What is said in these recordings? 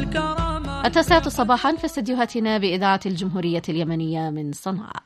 9 صباحا في استديوهاتنا بإذاعة الجمهورية اليمنية من صنعاء.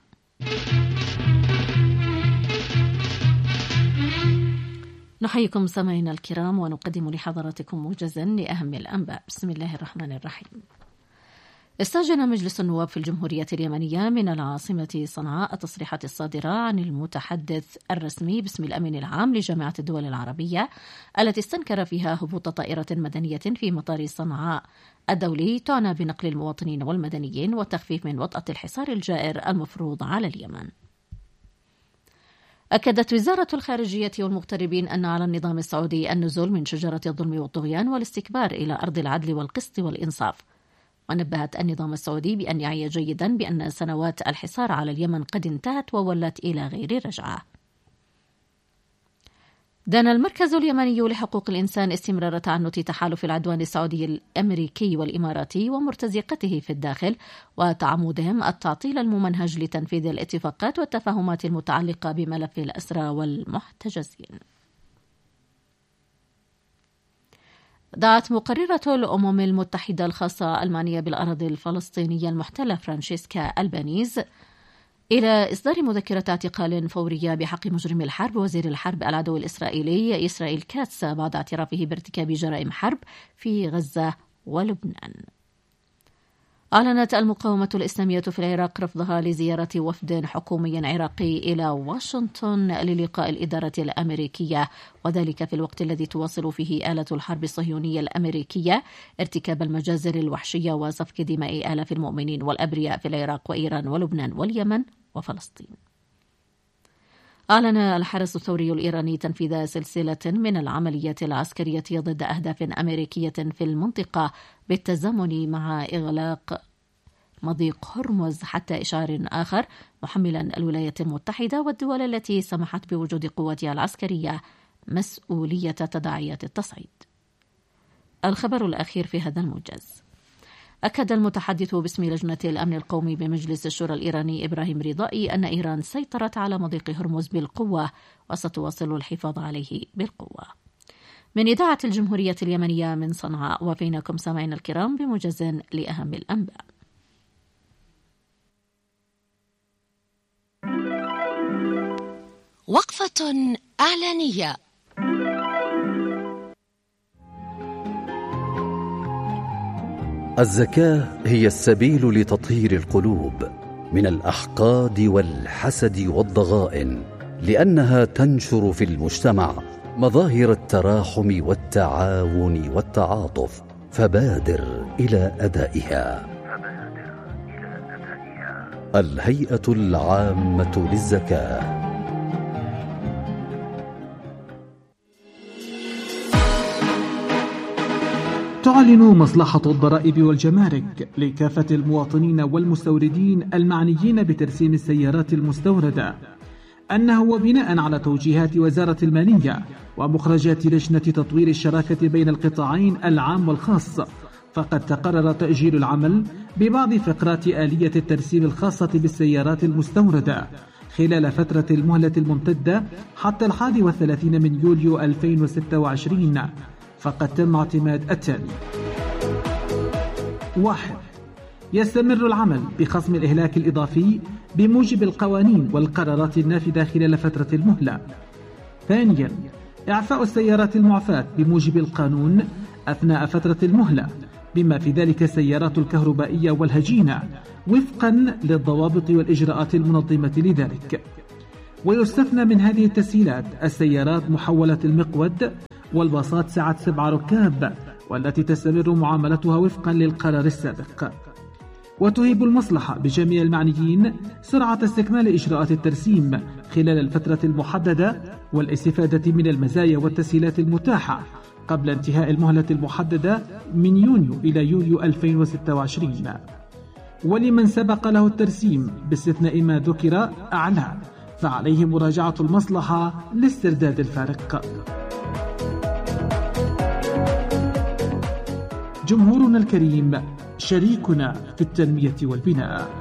نحييكم سمعنا الكرام ونقدم لحضراتكم موجزا لأهم الأنباء. بسم الله الرحمن الرحيم. استأجن مجلس النواب في الجمهورية اليمنية من العاصمة صنعاء التصريحات الصادرة عن المتحدث الرسمي باسم الأمين العام لجامعة الدول العربية التي استنكر فيها هبوط طائرة مدنية في مطار صنعاء الدولي تعنى بنقل المواطنين والمدنيين والتخفيف من وطأة الحصار الجائر المفروض على اليمن. أكدت وزارة الخارجية والمغتربين أن على النظام السعودي النزول من شجرة الظلم والطغيان والاستكبار إلى أرض العدل والقسط والإنصاف. ونبهت النظام السعودي بأن يعي جيدا بأن سنوات الحصار على اليمن قد انتهت وولت إلى غير رجعة. دان المركز اليمني لحقوق الإنسان استمرار تعنت تحالف العدوان السعودي الأمريكي والإماراتي ومرتزقته في الداخل وتعمدهم التعطيل الممنهج لتنفيذ الاتفاقات والتفاهمات المتعلقة بملف الأسرى والمحتجزين. دعت مقررة الأمم المتحدة الخاصة المعنية بالأراضي الفلسطينية المحتلة فرانشيسكا ألبانيز إلى إصدار مذكرة اعتقال فورية بحق مجرم الحرب وزير الحرب العدو الإسرائيلي إسرائيل كاتس بعد اعترافه بارتكاب جرائم حرب في غزة ولبنان. أعلنت المقاومة الإسلامية في العراق رفضها لزيارة وفد حكومي عراقي إلى واشنطن للقاء الإدارة الأمريكية، وذلك في الوقت الذي تواصل فيه آلة الحرب الصهيونية الأمريكية ارتكاب المجازر الوحشية وسفك دماء آلاف المؤمنين والأبرياء في العراق وإيران ولبنان واليمن وفلسطين. أعلن الحرس الثوري الإيراني تنفيذ سلسلة من العمليات العسكرية ضد أهداف أمريكية في المنطقة بالتزامن مع إغلاق مضيق هرمز حتى إشعار آخر، محملا الولايات المتحدة والدول التي سمحت بوجود قواتها العسكرية مسؤولية تداعيات التصعيد. الخبر الأخير في هذا الموجز. أكد المتحدث باسم لجنة الأمن القومي بمجلس الشورى الإيراني إبراهيم رضائي أن إيران سيطرت على مضيق هرمز بالقوة وستواصل الحفاظ عليه بالقوة. من إذاعة الجمهورية اليمنية من صنعاء، وفينكم سامعين الكرام بموجز لأهم الأنباء. وقفة إعلانية. الزكاة هي السبيل لتطهير القلوب من الأحقاد والحسد والضغائن، لأنها تنشر في المجتمع مظاهر التراحم والتعاون والتعاطف، فبادر إلى أدائها. الهيئة العامة للزكاة. تعلن مصلحة الضرائب والجمارك لكافة المواطنين والمستوردين المعنيين بترسيم السيارات المستوردة أنه وبناء على توجيهات وزارة المالية ومخرجات لجنة تطوير الشراكة بين القطاعين العام والخاص، فقد تقرر تأجيل العمل ببعض فقرات آلية الترسيم الخاصة بالسيارات المستوردة خلال فترة المهلة الممتدة حتى 31 من يوليو 2026. فقد تم اعتماد التالي: 1. يستمر العمل بخصم الإهلاك الإضافي بموجب القوانين والقرارات النافذة خلال فترة المهلة. 2. إعفاء السيارات المعفاة بموجب القانون أثناء فترة المهلة، بما في ذلك السيارات الكهربائية والهجينة، وفقا للضوابط والإجراءات المنظمة لذلك. ويستثنى من هذه التسهيلات السيارات محولة المقود والباصات سعة 7 ركاب، والتي تستمر معاملتها وفقا للقرار السابق. وتهيب المصلحة بجميع المعنيين سرعة استكمال إجراءات الترسيم خلال الفترة المحددة والاستفادة من المزايا والتسهيلات المتاحة قبل انتهاء المهلة المحددة من يونيو إلى يوليو 2026. ولمن سبق له الترسيم باستثناء ما ذكر أعلى فعليه مراجعة المصلحة لاسترداد الفارق. جمهورنا الكريم شريكنا في التنمية والبناء.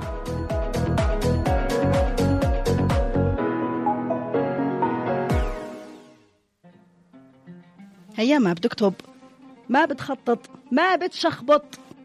هيا ما بتكتب، ما بتخطط، ما بتشخبط،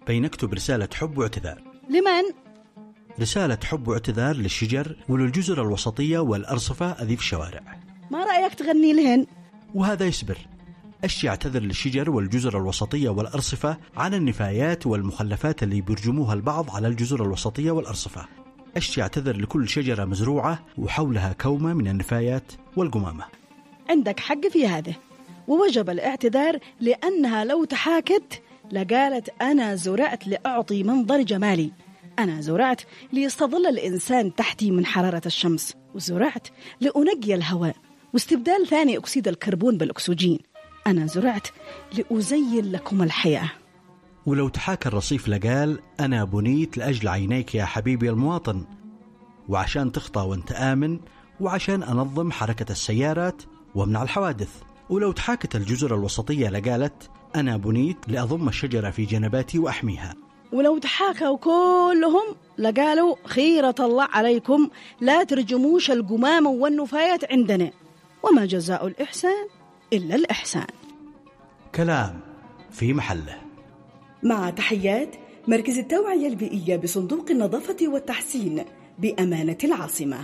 بنكتب رسالة حب واعتذار. لمن؟ رسالة حب واعتذار للشجر وللجزر الوسطية والأرصفة أذي في الشوارع. ما رأيك تغني لهن؟ وهذا يسبر. أش يعتذر للشجر والجزر الوسطية والأرصفة عن النفايات والمخلفات اللي بيرجموها البعض على الجزر الوسطية والأرصفة. أش يعتذر لكل شجرة مزروعة وحولها كومة من النفايات والقمامة. عندك حق في هذا، ووجب الاعتذار لأنها لو تحاكت لقالت أنا زرعت لأعطي منظر جمالي، أنا زرعت ليستظل الإنسان تحتي من حرارة الشمس، وزرعت لأنقي الهواء واستبدال ثاني أكسيد الكربون بالأكسجين، أنا زرعت لأزين لكم الحياة. ولو تحاكى الرصيف لقال أنا بنيت لأجل عينيك يا حبيبي المواطن، وعشان تخطى وانت آمن، وعشان أنظم حركة السيارات وامنع الحوادث. ولو تحاكت الجزر الوسطية لقالت أنا بنيت لأضم الشجرة في جنباتي وأحميها. ولو تحاكوا كلهم لقالوا خيرة الله عليكم لا ترجموش القمامة والنفايات عندنا، وما جزاء الإحسان إلا الإحسان. كلام في محله. مع تحيات مركز التوعية البيئية بصندوق النظافة والتحسين بأمانة العاصمة.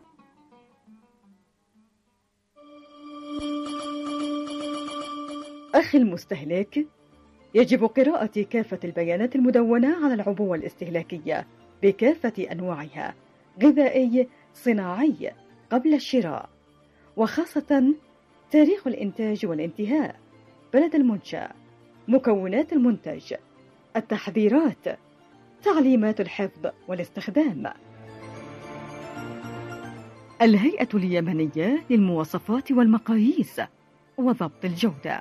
أخي المستهلك، يجب قراءة كافة البيانات المدونة على العبوة الاستهلاكية بكافة أنواعها، غذائي، صناعي، قبل الشراء، وخاصة تاريخ الإنتاج والانتهاء، بلد المنشأ، مكونات المنتج، التحذيرات، تعليمات الحفظ والاستخدام. الهيئة اليمنية للمواصفات والمقاييس وضبط الجودة.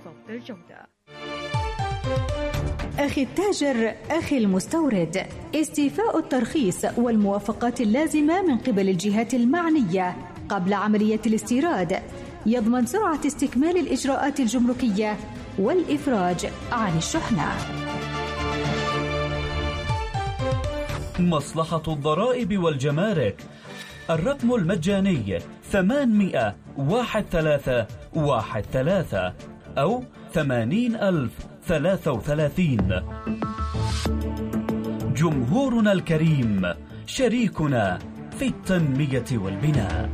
أخي التاجر، أخي المستورد، استيفاء الترخيص والموافقات اللازمة من قبل الجهات المعنية قبل عملية الاستيراد يضمن سرعة استكمال الإجراءات الجمركية والإفراج عن الشحنة. مصلحة الضرائب والجمارك، الرقم المجاني 800-1313 أو 80,033. جمهورنا الكريم شريكنا في التنمية والبناء.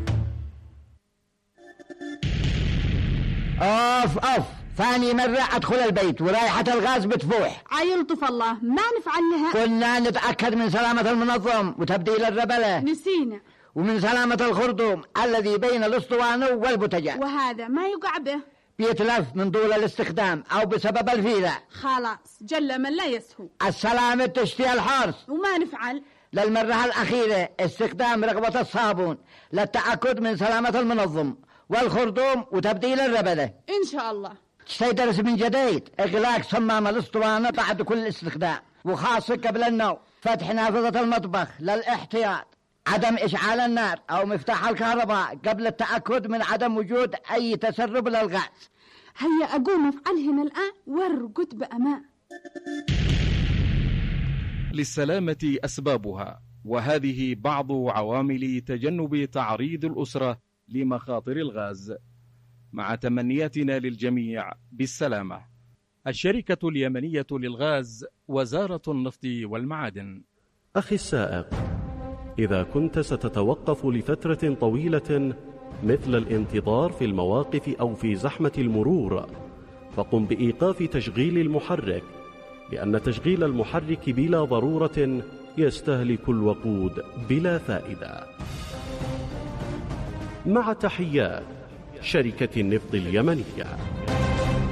أوف ثاني مرة أدخل البيت ورائحة الغاز بتفوح. عيلطف الله، ما نفعل لها. كنا نتأكد من سلامة المنظم وتبديل الربلة، نسينا، ومن سلامة الخرطوم الذي بين الأسطوانة والبوتجان، وهذا ما يقع به، بيتلف من طول الاستخدام أو بسبب الفيلة. خلاص جل من لا يسهو. السلامة تشتي الحرص، وما نفعل. للمرة الأخيرة استخدام رغبة الصابون للتأكد من سلامة المنظم والخرطوم وتبديل الربلة. إن شاء الله. تستيدرس من جديد إغلاق صمام الأسطوانة بعد كل استخدام، وخاصة قبل النوم، فتح نافذة المطبخ للاحتياط، عدم إشعال النار أو مفتاح الكهرباء قبل التأكد من عدم وجود أي تسرب للغاز. هيا أقوم أفعلهن الآن وارقد بأمان. للسلامة أسبابها، وهذه بعض عوامل تجنب تعريض الأسرة لمخاطر الغاز. مع تمنياتنا للجميع بالسلامة. الشركة اليمنية للغاز، وزارة النفط والمعادن. أخي السائق، إذا كنت ستتوقف لفترة طويلة مثل الانتظار في المواقف أو في زحمة المرور، فقم بإيقاف تشغيل المحرك، لأن تشغيل المحرك بلا ضرورة يستهلك الوقود بلا فائدة. مع تحيات شركة النفط اليمنية.